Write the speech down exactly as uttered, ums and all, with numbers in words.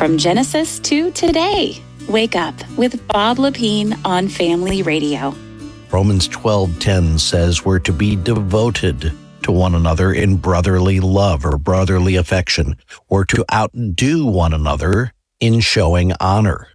From Genesis to today, wake up with Bob Lepine on Family Radio. Romans twelve ten says we're to be devoted to one another in brotherly love or brotherly affection. We're to outdo one another in showing honor.